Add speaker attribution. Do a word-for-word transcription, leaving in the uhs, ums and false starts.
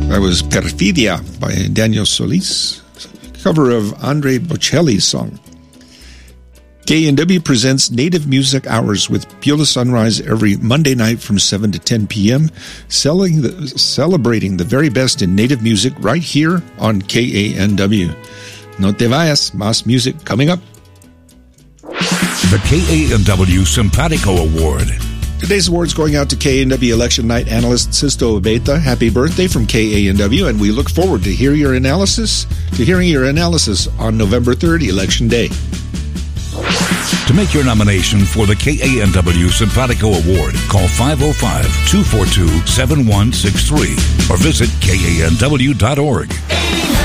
Speaker 1: That was Perfidia by Daniel Solis, cover of Andre Bocelli's song. K N W presents Native Music Hours with Beulah Sunrise every Monday night from seven to ten p.m., selling the, celebrating the very best in Native music right here on K A N W. No te vayas, más music coming up.
Speaker 2: The K A N W Simpatico Award.
Speaker 1: Today's award's going out to K A N W election night analyst Sisto Abeta. Happy birthday from K A N W, and we look forward to hear your analysis, to hearing your analysis on November third, Election Day.
Speaker 2: To make your nomination for the K A N W Simpatico Award, call five oh five, two four two, seven one six three or visit K A N W dot org.